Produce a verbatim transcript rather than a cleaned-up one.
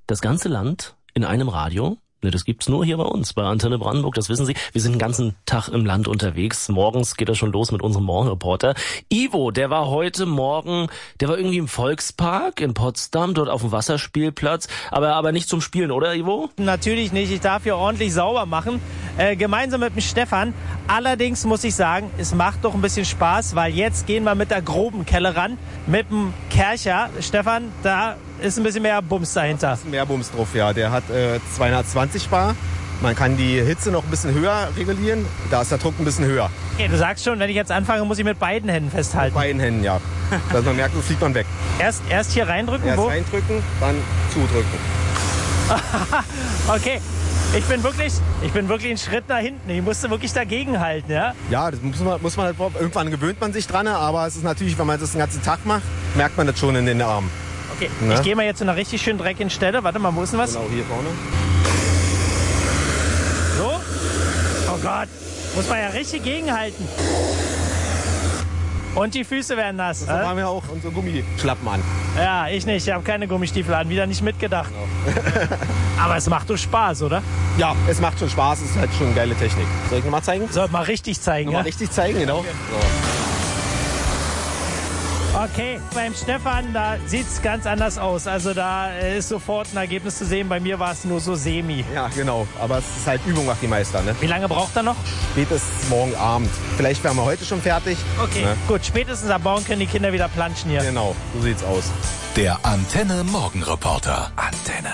Das ganze Land in einem Radio? Ne, das gibt's nur hier bei uns, bei Antenne Brandenburg, das wissen Sie. Wir sind den ganzen Tag im Land unterwegs. Morgens geht das schon los mit unserem Morgenreporter. Ivo, der war heute Morgen, der war irgendwie im Volkspark in Potsdam, dort auf dem Wasserspielplatz, aber aber nicht zum Spielen, oder Ivo? Natürlich nicht, ich darf hier ordentlich sauber machen, äh, gemeinsam mit dem Stefan. Allerdings muss ich sagen, es macht doch ein bisschen Spaß, weil jetzt gehen wir mit der groben Kelle ran, mit dem Kercher. Stefan, da ist ein bisschen mehr Bums dahinter. Da ist mehr Bums drauf, ja. Der hat äh, zweihundertzwanzig Bar. Man kann die Hitze noch ein bisschen höher regulieren. Da ist der Druck ein bisschen höher. Okay, du sagst schon, wenn ich jetzt anfange, muss ich mit beiden Händen festhalten. Mit beiden Händen, ja. Dass man merkt, so fliegt man weg. Erst, erst hier reindrücken? Erst wo? reindrücken, dann zudrücken. Okay. Ich bin wirklich, ich bin wirklich einen Schritt nach hinten. Ich musste wirklich dagegen halten, ja? Ja, das muss man, muss man halt, irgendwann gewöhnt man sich dran, aber es ist natürlich, wenn man das den ganzen Tag macht, merkt man das schon in den Armen. Okay, ne? Ich gehe mal jetzt zu einer richtig schönen dreckigen Stelle. Warte mal, wo ist denn was? Genau, hier vorne. So? Oh Gott, muss man ja richtig gegenhalten. Und die Füße werden nass. Das äh? haben wir auch unsere Gummischlappen an. Ja, ich nicht. Ich habe keine Gummistiefel an. Wieder nicht mitgedacht. Genau. Aber es macht doch Spaß, oder? Ja, es macht schon Spaß. Es ist halt schon eine geile Technik. Soll ich nochmal zeigen? Soll mal richtig zeigen, Nochmal ja? richtig zeigen, genau. Okay. So. Okay, beim Stefan, da sieht es ganz anders aus. Also da ist sofort ein Ergebnis zu sehen. Bei mir war es nur so semi. Ja, genau. Aber es ist halt Übung macht die Meister, ne? Wie lange braucht er noch? Spätestens morgen Abend. Vielleicht wären wir heute schon fertig. Okay, ne? Gut. Spätestens am Morgen können die Kinder wieder planschen hier. Genau, so sieht's aus. Der Antenne Morgenreporter. Antenne.